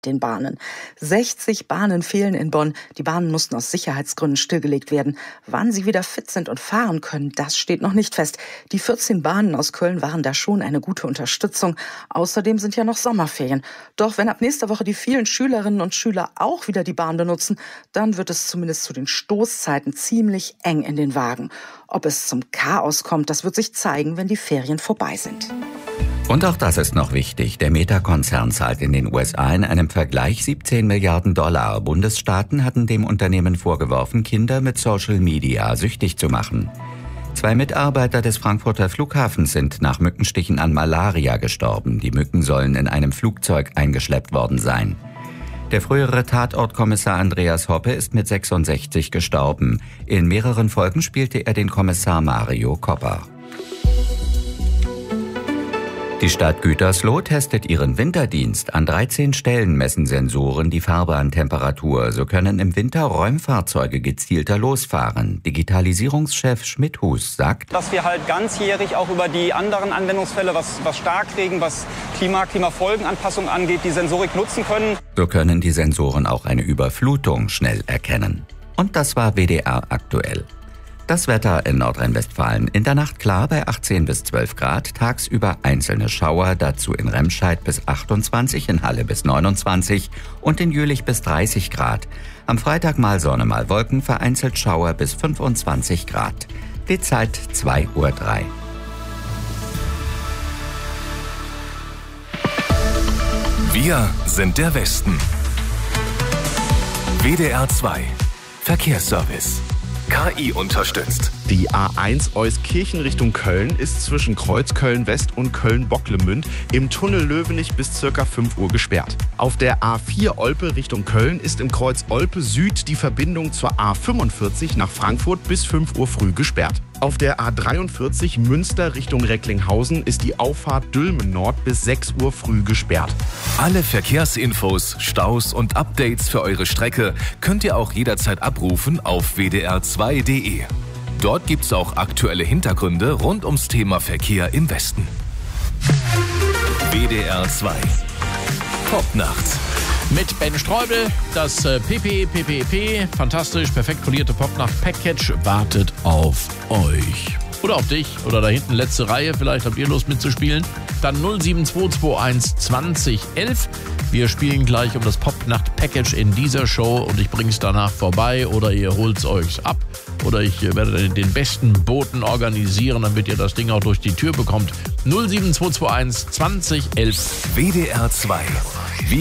den Bahnen. 60 Bahnen fehlen in Bonn. Die Bahnen mussten aus Sicherheitsgründen stillgelegt werden. Wann sie wieder fit sind und fahren können, das steht noch nicht fest. Die 14 Bahnen aus Köln waren da schon eine gute Unterstützung. Außerdem sind ja noch Sommerferien. Doch wenn ab nächster Woche die vielen Schülerinnen und Schüler auch wieder die Bahn benutzen, dann wird es zumindest zu den Stoßzeiten ziemlich eng in den Wagen. Ob es zum Chaos kommt, das wird sich zeigen, wenn die Ferien vorbei sind. Und auch das ist noch wichtig. Der Meta-Konzern zahlt in den USA in einem Vergleich 17 Milliarden $. Bundesstaaten hatten dem Unternehmen vorgeworfen, Kinder mit Social Media süchtig zu machen. 2 Mitarbeiter des Frankfurter Flughafens sind nach Mückenstichen an Malaria gestorben. Die Mücken sollen in einem Flugzeug eingeschleppt worden sein. Der frühere Tatortkommissar Andreas Hoppe ist mit 66 gestorben. In mehreren Folgen spielte er den Kommissar Mario Kopper. Die Stadt Gütersloh testet ihren Winterdienst. An 13 Stellen messen Sensoren die Fahrbahntemperatur. So können im Winter Räumfahrzeuge gezielter losfahren. Digitalisierungschef Schmidhus sagt, dass wir halt ganzjährig auch über die anderen Anwendungsfälle, was Starkregen, was Klimafolgenanpassung angeht, die Sensorik nutzen können. So können die Sensoren auch eine Überflutung schnell erkennen. Und das war WDR aktuell. Das Wetter in Nordrhein-Westfalen. In der Nacht klar bei 18 bis 12 Grad, tagsüber einzelne Schauer, dazu in Remscheid bis 28, in Halle bis 29 und in Jülich bis 30 Grad. Am Freitag mal Sonne, mal Wolken, vereinzelt Schauer bis 25 Grad. Die Zeit 2:03 Uhr. Wir sind der Westen. WDR 2 Verkehrsservice. KI unterstützt. Die A1 Euskirchen Richtung Köln ist zwischen Kreuzköln West und Köln-Bocklemünd im Tunnel Löwenich bis ca. 5 Uhr gesperrt. Auf der A4 Olpe Richtung Köln ist im Kreuz Olpe Süd die Verbindung zur A45 nach Frankfurt bis 5 Uhr früh gesperrt. Auf der A43 Münster Richtung Recklinghausen ist die Auffahrt Dülmen Nord bis 6 Uhr früh gesperrt. Alle Verkehrsinfos, Staus und Updates für eure Strecke könnt ihr auch jederzeit abrufen auf wdr2.de. Dort gibt's auch aktuelle Hintergründe rund ums Thema Verkehr im Westen. WDR 2 Popnacht. Mit Ben Streubel, das PPPPP, fantastisch, perfekt polierte Popnacht-Package wartet auf euch. Oder auf dich, oder da hinten letzte Reihe, vielleicht habt ihr Lust mitzuspielen. Dann 07221 20 11. Wir spielen gleich um das Popnacht-Package in dieser Show und ich bring's danach vorbei oder ihr holt's euch ab. Oder ich werde den besten Boten organisieren, damit ihr das Ding auch durch die Tür bekommt. 07221 20 11. WDR 2